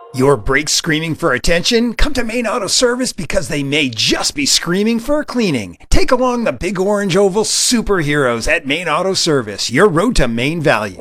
Your brakes screaming for attention? Come to Main Auto Service because they may just be screaming for cleaning. Take along the big orange oval superheroes at Main Auto Service, your road to Main value.